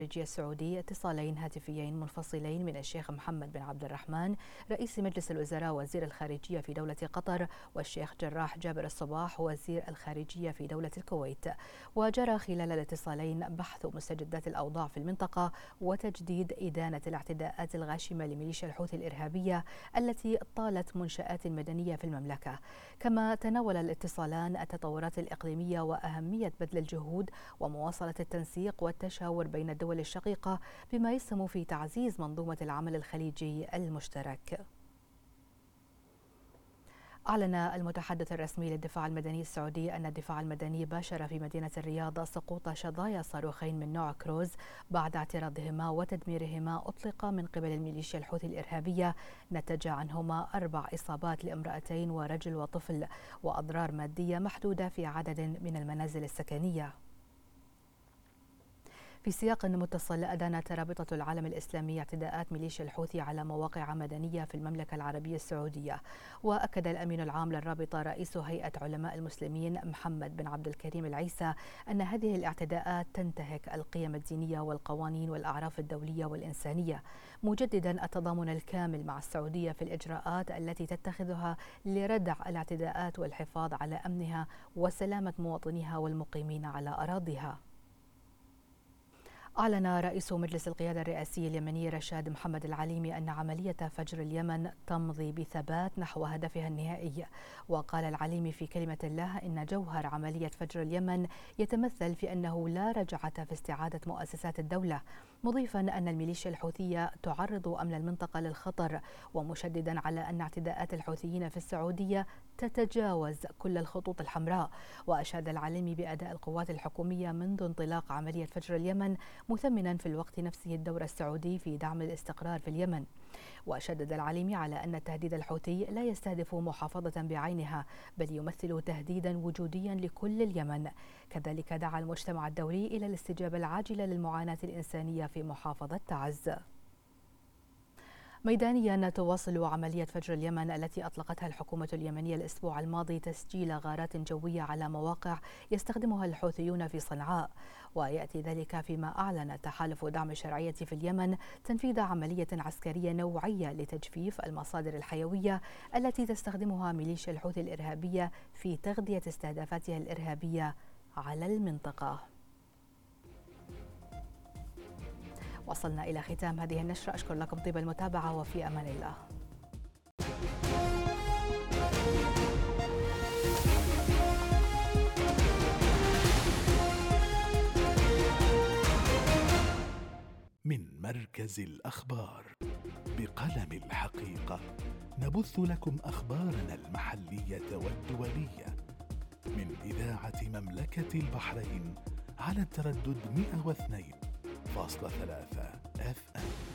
الخارجية السعودي اتصالين هاتفيين منفصلين من الشيخ محمد بن عبد الرحمن رئيس مجلس الوزراء وزير الخارجية في دولة قطر، والشيخ جراح جابر الصباح وزير الخارجية في دولة الكويت. وجرى خلال الاتصالين بحث مستجدات الأوضاع في المنطقة وتجديد إدانة الاعتداءات الغاشمة لميليشيا الحوثي الإرهابية التي طالت منشآت مدنية في المملكة. كما تناول الاتصالان التطورات الإقليمية وأهمية بذل الجهود ومواصلة التنسيق والتشاور بين الدول الشقيقة بما يسهم في تعزيز منظومة العمل الخليجي المشترك. أعلن المتحدث الرسمي للدفاع المدني السعودي أن الدفاع المدني باشر في مدينة الرياض سقوط شظايا صاروخين من نوع كروز بعد اعتراضهما وتدميرهما أطلق من قبل الميليشيا الحوثي الإرهابية، نتج عنهما 4 إصابات لامرأتين ورجل وطفل وأضرار مادية محدودة في عدد من المنازل السكنية. في سياق متصل، أدانت رابطة العالم الإسلامي اعتداءات ميليشيا الحوثي على مواقع مدنية في المملكة العربية السعودية. وأكد الأمين العام للرابطة رئيس هيئة علماء المسلمين محمد بن عبد الكريم العيسى أن هذه الاعتداءات تنتهك القيم الدينية والقوانين والأعراف الدولية والإنسانية، مجددا التضامن الكامل مع السعودية في الإجراءات التي تتخذها لردع الاعتداءات والحفاظ على أمنها وسلامة مواطنيها والمقيمين على أراضيها. أعلن رئيس مجلس القيادة الرئاسي اليمني رشاد محمد العليمي أن عملية فجر اليمن تمضي بثبات نحو هدفها النهائي. وقال العليمي في كلمة له إن جوهر عملية فجر اليمن يتمثل في أنه لا رجعة في استعادة مؤسسات الدولة، مضيفا أن الميليشيا الحوثية تعرض أمن المنطقة للخطر، ومشددا على أن اعتداءات الحوثيين في السعودية تتجاوز كل الخطوط الحمراء. وأشاد العليمي بأداء القوات الحكومية منذ انطلاق عملية فجر اليمن، مثمنا في الوقت نفسه الدور السعودي في دعم الاستقرار في اليمن. وشدد العليمي على أن التهديد الحوثي لا يستهدف محافظة بعينها، بل يمثل تهديدا وجوديا لكل اليمن. كذلك دعا المجتمع الدولي إلى الاستجابة العاجلة للمعاناة الإنسانية في محافظة تعز. ميدانيا، تواصل عملية فجر اليمن التي أطلقتها الحكومة اليمنية الأسبوع الماضي تسجيل غارات جوية على مواقع يستخدمها الحوثيون في صنعاء. ويأتي ذلك فيما أعلن تحالف دعم الشرعية في اليمن تنفيذ عملية عسكرية نوعية لتجفيف المصادر الحيوية التي تستخدمها ميليشيا الحوثي الإرهابية في تغذية استهدافاتها الإرهابية على المنطقة. وصلنا إلى ختام هذه النشرة، أشكر لكم طيب المتابعة وفي أمان الله. من مركز الأخبار بقلم الحقيقة نبث لكم أخبارنا المحلية والدولية من إذاعة مملكة البحرين على التردد 102.3 FM.